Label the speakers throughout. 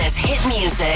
Speaker 1: Atlanta's hit music,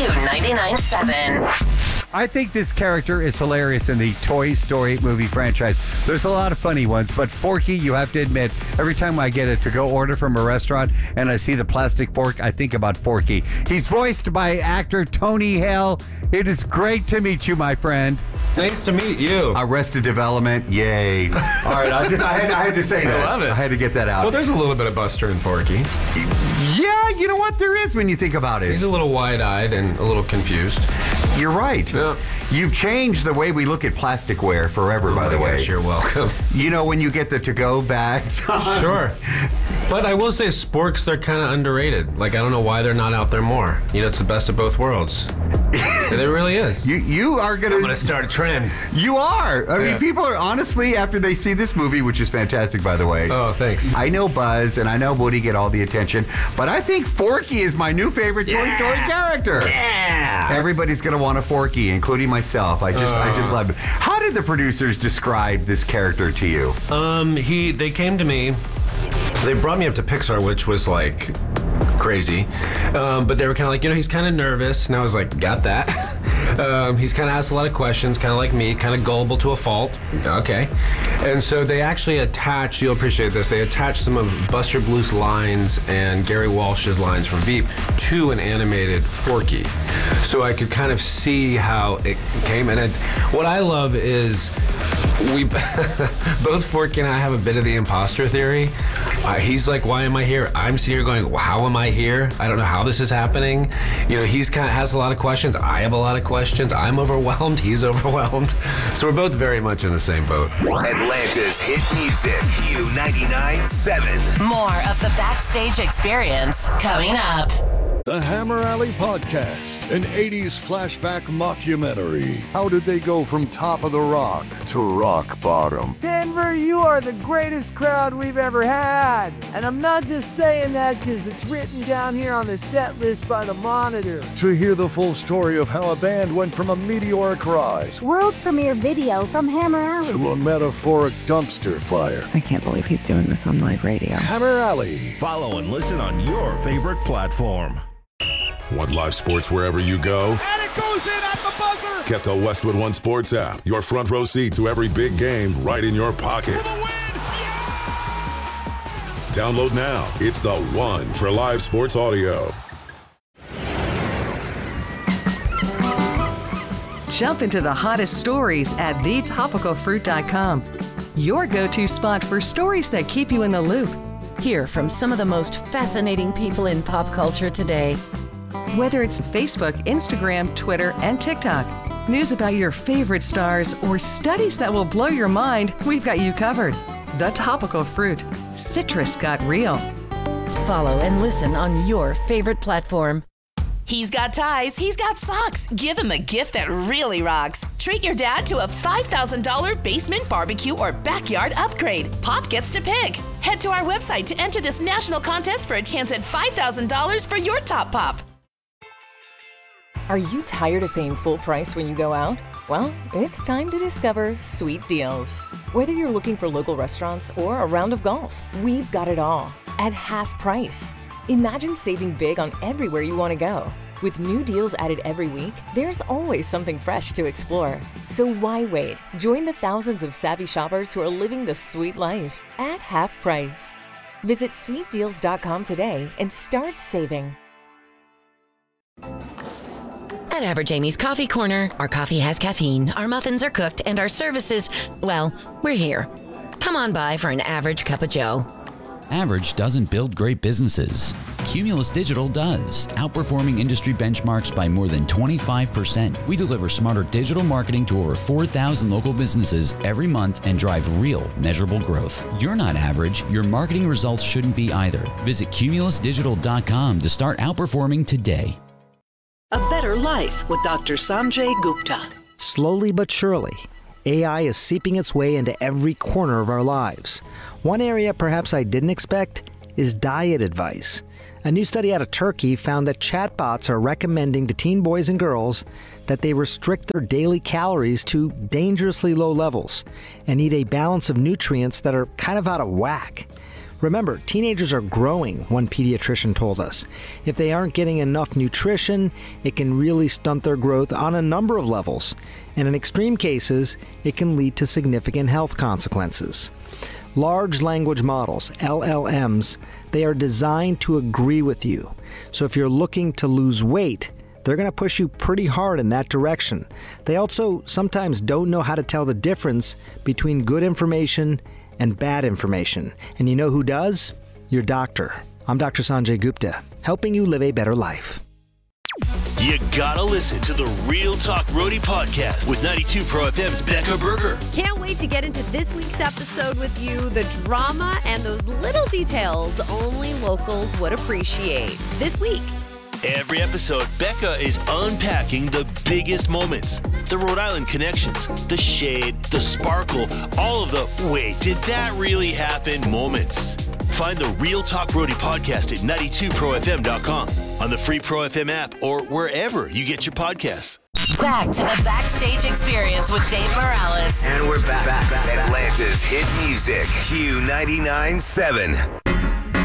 Speaker 1: Q99.7.
Speaker 2: I think this character is hilarious in the Toy Story movie franchise. There's a lot of funny ones, but Forky, you have to admit, every time I get a to-go order from a restaurant and I see the plastic fork, I think about Forky. He's voiced by actor Tony Hale. It is great to meet you, my friend.
Speaker 3: Nice to meet you.
Speaker 2: Arrested Development, yay. All right, I had to say that.
Speaker 3: I love it.
Speaker 2: I had to get that out.
Speaker 3: Well, there's a little bit of Buster and Forky.
Speaker 2: Yeah, you know what? There is when you think about it.
Speaker 3: He's a little wide-eyed and a little confused.
Speaker 2: You're right.
Speaker 3: Yeah.
Speaker 2: You've changed the way we look at plasticware forever, by the way.
Speaker 3: Gosh, you're welcome.
Speaker 2: You know, when you get the to-go bags.
Speaker 3: Sure. But I will say, sporks, they're kind of underrated. Like, I don't know why they're not out there more. You know, it's the best of both worlds. It really is.
Speaker 2: You are going to...
Speaker 3: I'm going to start a trend.
Speaker 2: You are. I mean, people are honestly, after they see this movie, which is fantastic, by the way.
Speaker 3: Oh, thanks.
Speaker 2: I know Buzz and I know Woody get all the attention, but I think Forky is my new favorite Toy Story character.
Speaker 3: Yeah.
Speaker 2: Everybody's going to want a Forky, including myself. I just love it. How did the producers describe this character to you?
Speaker 3: They came to me. They brought me up to Pixar, which was like crazy. But they were kind of like, he's kind of nervous. And I was like, got that. He's kind of asked a lot of questions, kind of like me, kind of gullible to a fault. Okay. And so they actually attached, you'll appreciate this, they attached some of Buster Bluth's lines and Gary Walsh's lines from Veep to an animated Forky. So I could kind of see how it came. And what I love is we both Forky and I have a bit of the imposter theory. He's like, why am I here? I'm sitting here going, well, how am I here? I don't know how this is happening. He's kind of has a lot of questions. I have a lot of questions. I'm overwhelmed. He's overwhelmed. So we're both very much in the same boat.
Speaker 4: Atlanta's hit music, Q99.7.
Speaker 1: More of the backstage experience coming up.
Speaker 5: The Hammer Alley Podcast, an 80s flashback mockumentary. How did they go from top of the rock to rock bottom?
Speaker 6: Denver, you are the greatest crowd we've ever had. And I'm not just saying that because it's written down here on the set list by the Monitor.
Speaker 5: To hear the full story of how a band went from a meteoric rise
Speaker 7: world premiere video from Hammer Alley
Speaker 5: to a metaphoric dumpster fire.
Speaker 8: I can't believe he's doing this on live radio.
Speaker 5: Hammer Alley.
Speaker 9: Follow and listen on your favorite platform.
Speaker 10: Want live sports wherever you go?
Speaker 11: And it goes in at the buzzer!
Speaker 10: Get the Westwood One Sports app. Your front row seat to every big game right in your pocket. Download now. It's the one for live sports audio.
Speaker 12: Jump into the hottest stories at thetopicalfruit.com. Your go-to spot for stories that keep you in the loop.
Speaker 13: Hear from some of the most fascinating people in pop culture today.
Speaker 12: Whether it's Facebook, Instagram, Twitter, and TikTok, news about your favorite stars, or studies that will blow your mind, we've got you covered. The Topical Fruit. Citrus got real.
Speaker 13: Follow and listen on your favorite platform.
Speaker 1: He's got ties, he's got socks. Give him a gift that really rocks. Treat your dad to a $5,000 basement barbecue or backyard upgrade. Pop gets to pick. Head to our website to enter this national contest for a chance at $5,000 for your top pop.
Speaker 14: Are you tired of paying full price when you go out? Well, it's time to discover Sweet Deals. Whether you're looking for local restaurants or a round of golf, we've got it all at half price. Imagine saving big on everywhere you want to go. With new deals added every week, there's always something fresh to explore. So why wait? Join the thousands of savvy shoppers who are living the sweet life at half price. Visit sweetdeals.com today and start saving.
Speaker 1: At Average Amy's Coffee Corner, our coffee has caffeine, our muffins are cooked, and our services, well, we're here. Come on by for an average cup of joe.
Speaker 15: Average doesn't build great businesses. Cumulus Digital does, outperforming industry benchmarks by more than 25%. We deliver smarter digital marketing to over 4,000 local businesses every month and drive real, measurable growth. You're not average. Your marketing results shouldn't be either. Visit cumulusdigital.com to start outperforming today.
Speaker 16: A Better Life with Dr. Sanjay Gupta.
Speaker 17: Slowly but surely, AI is seeping its way into every corner of our lives. One area perhaps I didn't expect is diet advice. A new study out of Turkey found that chatbots are recommending to teen boys and girls that they restrict their daily calories to dangerously low levels and eat a balance of nutrients that are kind of out of whack. Remember, teenagers are growing, one pediatrician told us. If they aren't getting enough nutrition, it can really stunt their growth on a number of levels. And in extreme cases, it can lead to significant health consequences. Large language models, LLMs, they are designed to agree with you. So if you're looking to lose weight, they're going to push you pretty hard in that direction. They also sometimes don't know how to tell the difference between good information and bad information. And you know who does? Your doctor. I'm Dr. Sanjay Gupta, helping you live a better life.
Speaker 9: You gotta listen to the Real Talk Roadie podcast with 92 Pro FM's Becca Berger.
Speaker 18: Can't wait to get into this week's episode with you. The drama and those little details only locals would appreciate. This week.
Speaker 9: Every episode, Becca is unpacking the biggest moments, the Rhode Island connections, the shade, the sparkle, all of the wait, did that really happen moments. Find the Real Talk Roadie podcast at 92profm.com, on the free Pro FM app, or wherever you get your podcasts.
Speaker 1: Back to the backstage experience with Dave Morales.
Speaker 4: And we're back. Atlanta's hit music, Q99.7.